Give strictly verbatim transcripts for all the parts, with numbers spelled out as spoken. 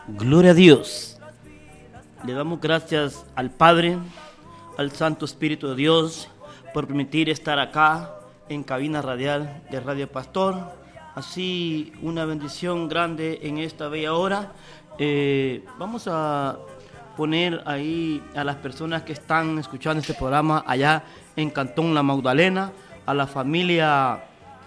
Gloria a Dios. Le damos gracias al Padre, al Santo Espíritu de Dios, por permitir estar acá en cabina radial de Radio Pastor. Así, una bendición grande en esta bella hora. Eh, vamos a poner ahí a las personas que están escuchando este programa allá en Cantón La Magdalena, a la familia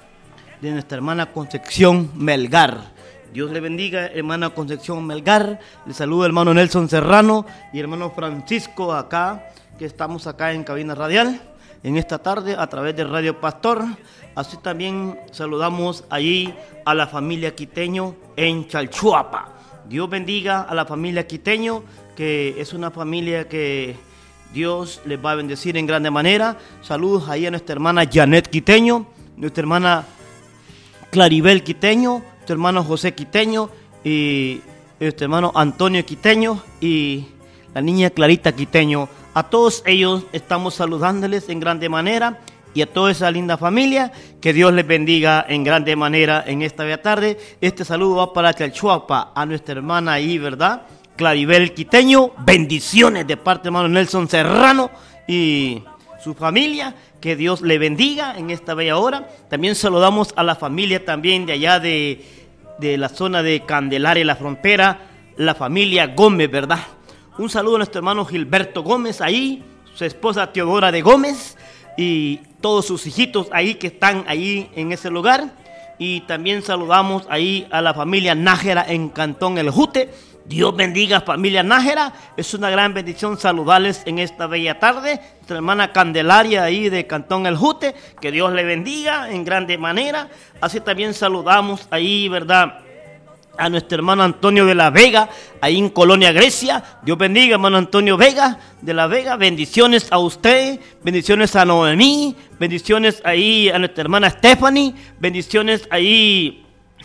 de nuestra hermana Concepción Melgar. Dios le bendiga, hermana Concepción Melgar. Le saluda hermano Nelson Serrano y hermano Francisco acá, que estamos acá en cabina radial en esta tarde a través de Radio Pastor. Así también saludamos allí a la familia Quiteño en Chalchuapa. Dios bendiga a la familia Quiteño, que es una familia que Dios les va a bendecir en grande manera. Saludos ahí a nuestra hermana Janet Quiteño, nuestra hermana Claribel Quiteño, nuestro hermano José Quiteño y nuestro hermano Antonio Quiteño y la niña Clarita Quiteño. A todos ellos estamos saludándoles en grande manera y a toda esa linda familia, que Dios les bendiga en grande manera en esta bella tarde. Este saludo va para Chalchuapa, a nuestra hermana ahí, ¿verdad? Claribel Quiteño. Bendiciones de parte de hermano Nelson Serrano y su familia. Que Dios le bendiga en esta bella hora. También saludamos a la familia también de allá de, de la zona de Candelaria, la frontera, la familia Gómez, ¿verdad? Un saludo a nuestro hermano Gilberto Gómez ahí, su esposa Teodora de Gómez y todos sus hijitos ahí que están ahí en ese lugar. Y también saludamos ahí a la familia Nájera en Cantón El Jute. Dios bendiga familia Nájera, es una gran bendición saludarles en esta bella tarde. Nuestra hermana Candelaria ahí de Cantón El Jute, que Dios le bendiga en grande manera. Así también saludamos ahí, ¿verdad?, a nuestro hermano Antonio de la Vega, ahí en Colonia Grecia. Dios bendiga, hermano Antonio Vega de la Vega. Bendiciones a usted, bendiciones a Noemí, bendiciones ahí a nuestra hermana Stephanie, bendiciones ahí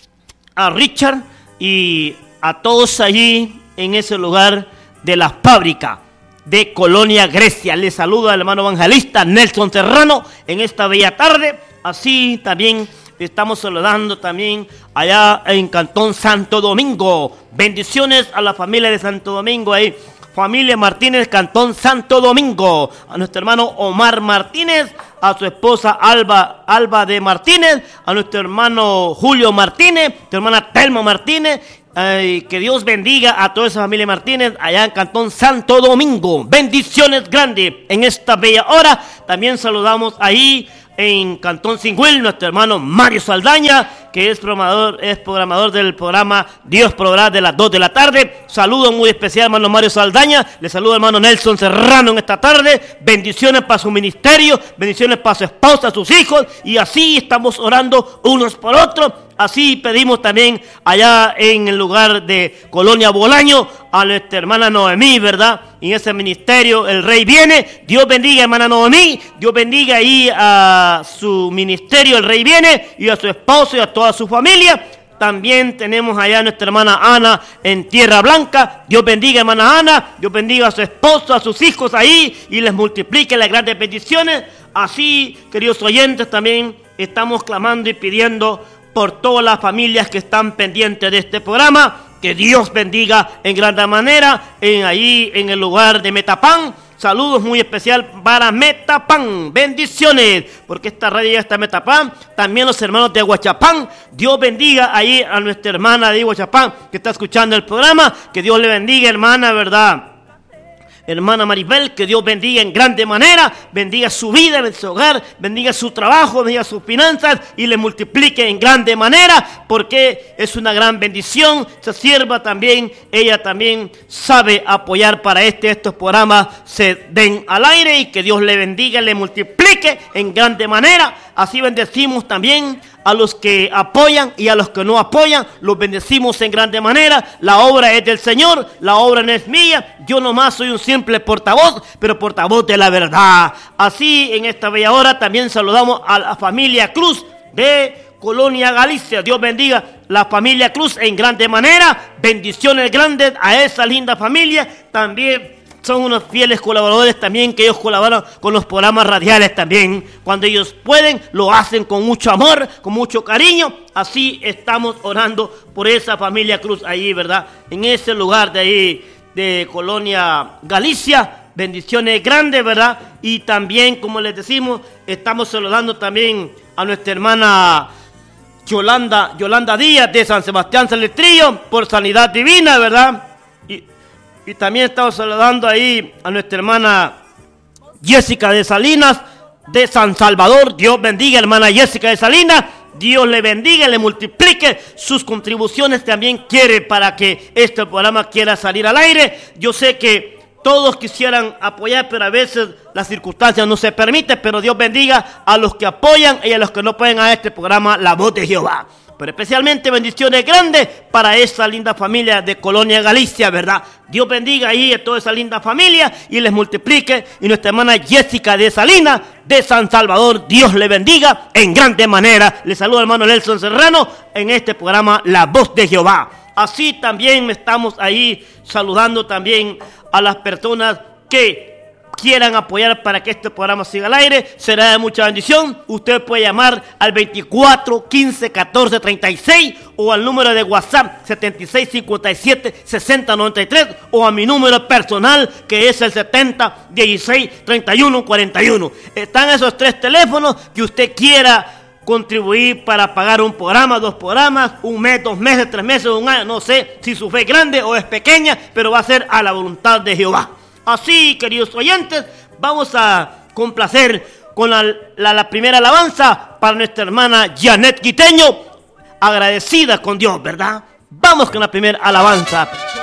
a Richard y a todos allí en ese lugar de la fábrica de Colonia Grecia. Les saluda el hermano evangelista Nelson Serrano en esta bella tarde. Así también estamos saludando también allá en Cantón Santo Domingo. Bendiciones a la familia de Santo Domingo ahí. Familia Martínez, Cantón Santo Domingo. A nuestro hermano Omar Martínez, a su esposa Alba, Alba de Martínez, a nuestro hermano Julio Martínez, tu hermana Telma Martínez. Ay, que Dios bendiga a toda esa familia Martínez allá en Cantón Santo Domingo. Bendiciones grandes en esta bella hora. También saludamos ahí en Cantón Singüil, nuestro hermano Mario Saldaña, que es programador, es programador del programa Dios Proveerá de las dos de la tarde. Saludo muy especial, hermano Mario Saldaña. Le saludo, hermano Nelson Serrano, en esta tarde. Bendiciones para su ministerio, bendiciones para su esposa, sus hijos. Y así estamos orando unos por otros. Así pedimos también allá en el lugar de Colonia Bolaño a nuestra hermana Noemí, ¿verdad? En ese ministerio el Rey viene. Dios bendiga, hermana Noemí. Dios bendiga ahí a su ministerio el Rey viene y a su esposo y a toda su familia. También tenemos allá a nuestra hermana Ana en Tierra Blanca. Dios bendiga, hermana Ana. Dios bendiga a su esposo, a sus hijos ahí y les multiplique las grandes bendiciones. Así, queridos oyentes, también estamos clamando y pidiendo por todas las familias que están pendientes de este programa. Que Dios bendiga en gran manera en ahí en el lugar de Metapán. Saludos muy especial para Metapán. Bendiciones, porque esta radio ya está en Metapán. También los hermanos de Huachapán. Dios bendiga ahí a nuestra hermana de Huachapán que está escuchando el programa. Que Dios le bendiga, hermana, ¿verdad? Hermana Maribel, que Dios bendiga en grande manera, bendiga su vida, bendiga su hogar, bendiga su trabajo, bendiga sus finanzas y le multiplique en grande manera, porque es una gran bendición. Esa sierva también, ella también sabe apoyar para este estos programas se den al aire y que Dios le bendiga, le multiplique en grande manera. Así bendecimos también a los que apoyan y a los que no apoyan, los bendecimos en grande manera. La obra es del Señor, la obra no es mía. Yo nomás soy un simple portavoz, pero portavoz de la verdad. Así en esta bella hora también saludamos a la familia Cruz de Colonia Galicia. Dios bendiga la familia Cruz en grande manera. Bendiciones grandes a esa linda familia. También son unos fieles colaboradores también, que ellos colaboran con los programas radiales también. Cuando ellos pueden, lo hacen con mucho amor, con mucho cariño. Así estamos orando por esa familia Cruz ahí, ¿verdad? En ese lugar de ahí, de Colonia Galicia. Bendiciones grandes, ¿verdad? Y también, como les decimos, estamos saludando también a nuestra hermana Yolanda, Yolanda Díaz de San Sebastián Salestrillo por sanidad divina, ¿verdad? Y, y también estamos saludando ahí a nuestra hermana Jessica de Salinas de San Salvador. Dios bendiga, hermana Jessica de Salinas. Dios le bendiga, le multiplique sus contribuciones. También quiere para que este programa quiera salir al aire. Yo sé que todos quisieran apoyar, pero a veces las circunstancias no se permiten. Pero Dios bendiga a los que apoyan y a los que no apoyan a este programa La Voz de Jehová. Pero especialmente bendiciones grandes para esa linda familia de Colonia Galicia, ¿verdad? Dios bendiga ahí a toda esa linda familia y les multiplique. Y nuestra hermana Jessica de Salinas de San Salvador, Dios le bendiga en grande manera. Le saluda el hermano Nelson Serrano en este programa La Voz de Jehová. Así también estamos ahí saludando también a las personas que quieran apoyar para que este programa siga al aire. Será de mucha bendición. Usted puede llamar al veinticuatro, quince, catorce, treinta y seis o al número de WhatsApp setenta y seis, cincuenta y siete, sesenta, noventa y tres o a mi número personal que es el setenta, dieciséis, treinta y uno, cuarenta y uno. Están esos tres teléfonos que usted quiera contribuir para pagar un programa, dos programas, un mes, dos meses, tres meses, un año, no sé si su fe es grande o es pequeña, pero va a ser a la voluntad de Jehová. Así, queridos oyentes, vamos a complacer con la, la, la primera alabanza para nuestra hermana Janet Quiteño, agradecida con Dios, ¿verdad? Vamos con la primera alabanza.